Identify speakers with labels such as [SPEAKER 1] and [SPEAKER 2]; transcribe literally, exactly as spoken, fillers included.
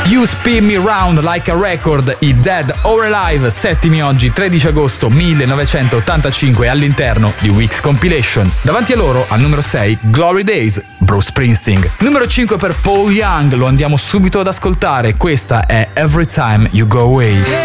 [SPEAKER 1] You Spin Me Round Like a Record, i Dead or Alive, settimi oggi, tredici agosto millenovecentottantacinque, all'interno di Weeks Compilation. Davanti a loro, al numero sei, Glory Days, Bruce Springsteen. Numero cinque per Paul Young, lo andiamo subito ad ascoltare, questa è Every Time You Go Away.